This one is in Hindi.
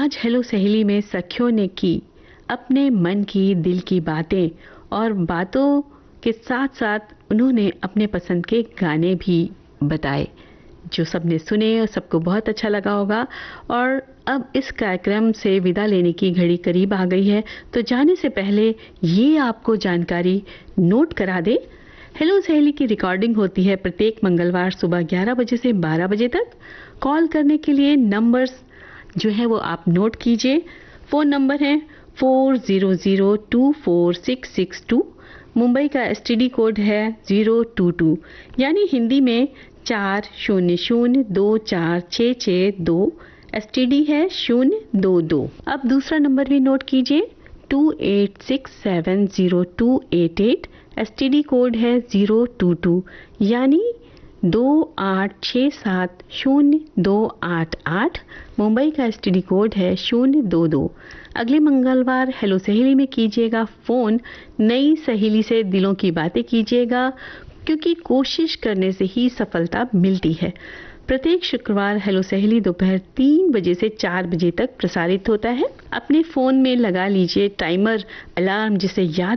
आज हेलो सहेली में सखियों ने की अपने मन की दिल की बातें और बातों के साथ साथ उन्होंने अपने पसंद के गाने भी बताए जो सबने सुने और सबको बहुत अच्छा लगा होगा। और अब इस कार्यक्रम से विदा लेने की घड़ी करीब आ गई है, तो जाने से पहले ये आपको जानकारी नोट करा दे। हेलो सहेली की रिकॉर्डिंग होती है प्रत्येक मंगलवार सुबह 11 बजे से 12 बजे तक। कॉल करने के लिए नंबर्स जो है वो आप नोट कीजिए। फोन नंबर है 40024662। मुंबई का एसटीडी कोड है 022, यानी हिंदी में 40024662। एसटीडी है 022। अब दूसरा नंबर भी नोट कीजिए 28670288। एसटीडी कोड है 022, यानी 28670288। मुंबई का एसटीडी कोड है 022। अगले मंगलवार हेलो सहेली में कीजिएगा फोन, नई सहेली से दिलों की बातें कीजिएगा, क्योंकि कोशिश करने से ही सफलता मिलती है। प्रत्येक शुक्रवार हेलो सहेली दोपहर 3 बजे से 4 बजे तक प्रसारित होता है। अपने फोन में लगा लीजिए टाइमर अलार्म, जिसे याद